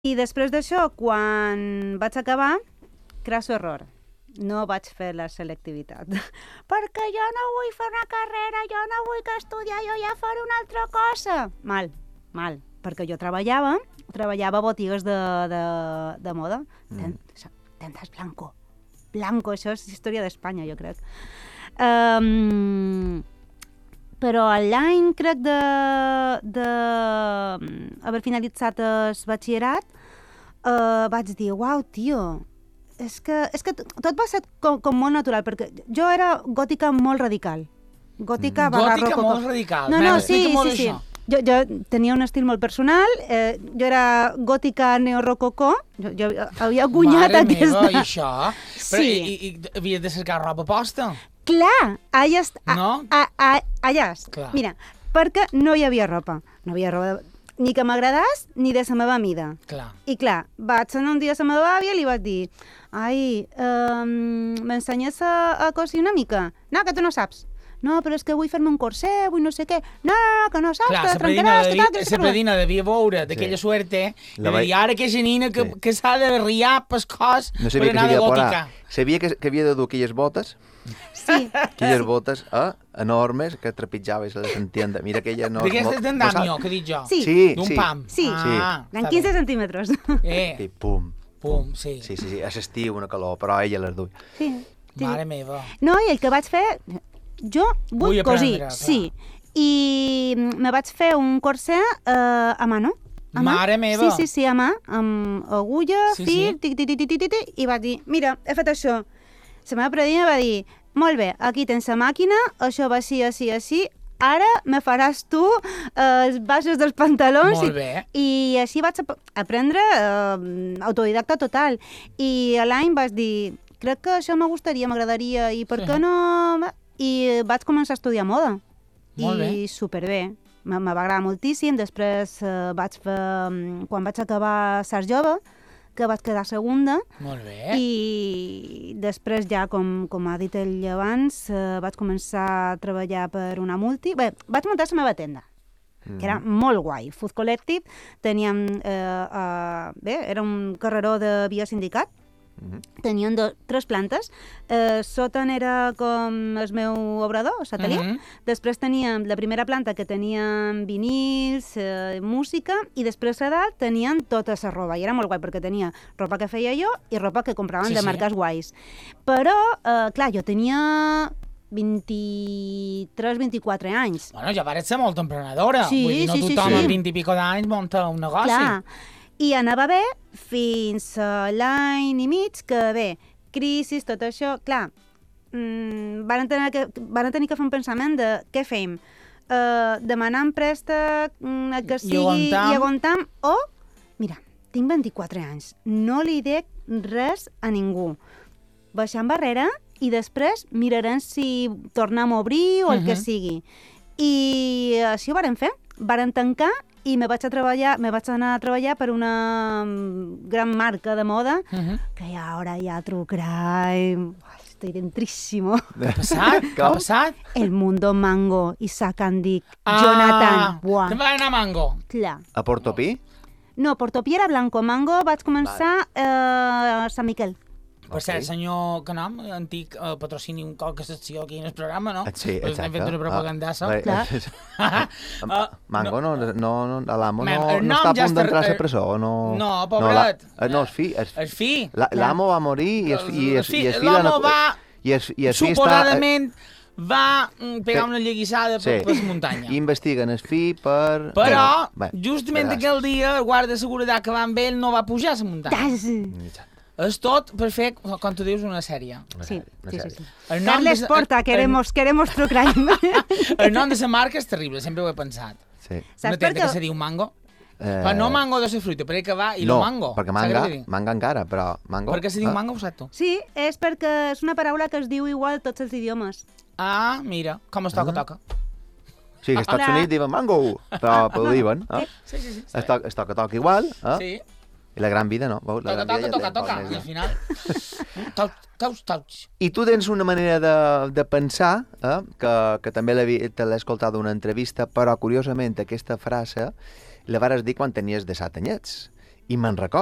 I després d'això, quan vaig acabar, crasso error. No vaig fer la selectivitat. Perquè jo no vull fer una carrera, jo no vull que estudiar, jo ja faré una altra cosa. Mal. Perquè jo treballava a botigues de moda. Tendas blanco. Blanco, això és història d'Espanya, jo crec. Però l'any, crec, d'haver finalitzat el batxillerat, vaig dir, uau, tio, és que tot va ser com molt natural, perquè jo era gòtica molt radical. Gòtica molt radical. No, sí. Jo tenia un estil molt personal, jo era gòtica neorrococó, jo havia guanyat aquesta... Mare meva, i això? Sí. I havies de cercar roba posta? Clar, allà està. No? Allà està. Clar. Mira, perquè no hi havia roba. No hi havia roba ni que m'agradàs ni de la meva mida. Clar. I clar, vaig anar un dia a la meva àvia i li vaig dir m'ensenyes a cosir una mica? No, que tu no saps. No, però és que vull fer-me un corset, vull no sé què. No, que no saps, clar, que trencaràs, que tal, que la predina devia veure d'aquella suerte, de dir, ara que genina que s'ha de riar pel cos per anar de gòtica. Sabia que havia de dur aquelles botes? Sí. Aquelles botes enormes que trepitjaves a la sentienda. Mira que ella no... D'aquestes d'andamio, que dic jo. Sí. D'un pam. Sí. Eren 15 centímetres. I pum. Sí. Sí, a l'estiu una calor, però ella les duia. Sí. Mare meva. No, i el que vaig fer... Jo vull cosir, sí. I me vaig fer un corset a mà, no? Mare meva. Sí, a mà, amb agulla, fil, i vaig dir, mira, he fet això. La meva predina va dir, molt bé, aquí tens la màquina, això va així, ara me faràs tu els baixos dels pantalons. Molt bé. I així vaig aprendre autodidacta total. I a l'any vaig dir, crec que això m'agradaria, i per què no... I vaig començar a estudiar moda. Molt bé. I superbé. Me va agradar moltíssim. Després vaig fer... Quan vaig acabar Sars Jove, que vaig quedar segunda. Molt bé. I després ja, com ha dit ell abans, vaig començar a treballar per una multi. Bé, vaig muntar la meva tenda, que era molt guai. Food Collective. Teníem... era un carreró de via sindicat. Tenien 3 plantes. Sota era com el meu obrador, el atelier. Després teníem la primera planta, que teníem vinils, música, i després a dalt tenien tota la roba. I era molt guai, perquè tenia roba que feia jo i roba que compraven de marques guais. Però, clar, jo tenia 23-24 anys. Bueno, ja vares ser molt emprenedora. Sí, vull dir, no tothom amb 20 i pico d'anys munta un negoci. Clar. I anava bé fins a l'any i mig, que bé, crisis, tot això, clar, van tenir que fer un pensament de què fem? Demanar en préstec que sigui i aguantam, o, mira, tinc 24 anys, no li dec res a ningú. Baixant barrera i després mirarem si tornem a obrir o el que sigui. I així ho vàrem fer, vàrem tancar, i me vaig anar a treballar per una gran marca de moda, que ara ja true crime, estoy dentrísimo. Què ha passat? El Mundo Mango i sacan dic Jonathan. Te'n va anar a Mango? Clar. A Portopí? No, Portopí era Blanco. Mango vaig començar a Sant Miquel. Per cert, senyor Canam, antic patrocini un cop que secció aquí en el programa, no? Sí, exacte. Hem fet una propagandassa. Mango, l'amo no està a punt d'entrar a la presó? No, pobret. No, el fi. L'amo va morir i el fi... L'amo va, suposadament, va pegar una lleguissada per la muntanya. I investiguen el fi per... Però, justament aquell dia, el guarda de seguretat que va amb ell no va pujar a la muntanya. És tot per fer, com tu dius, una sèrie. Sí. Carles Porta, queremos true crime. El nom de la marca és terrible, sempre ho he pensat. Una tenda que se diu Mango. Però no Mango de la fruita, perquè va i lo Mango. No, perquè manga encara, però Mango... Per què se diu Mango, ho saps tu? Sí, és perquè és una paraula que es diu igual tots els idiomes. Ah, mira, com es toca. Sí, que als Estats Units diuen Mango, però ho diuen. Sí. Es toca igual. Sí. I la gran vida, no? Toca. I al final... Touch. I tu tens una manera de pensar, que també te l'he escoltat d'una entrevista, però curiosament aquesta frase la vares dir quan tenies 17 anyets. I me'n recordo